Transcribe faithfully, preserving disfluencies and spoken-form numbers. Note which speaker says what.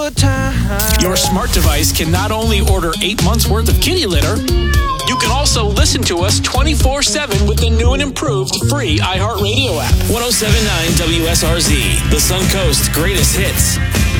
Speaker 1: Your smart device can not only order eight months worth of kitty litter, you can also listen to us twenty-four seven with the new and improved free iHeartRadio app. ten seventy-nine W S R Z, the Suncoast greatest hits.